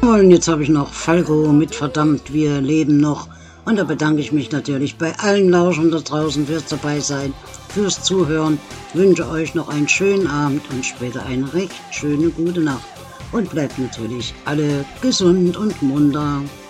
Und jetzt habe ich noch Falco mit Verdammt, wir leben noch. Und da bedanke ich mich natürlich bei allen Lauschern da draußen fürs dabei sein, fürs Zuhören. Wünsche euch noch einen schönen Abend und später eine recht schöne gute Nacht. Und bleibt natürlich alle gesund und munter.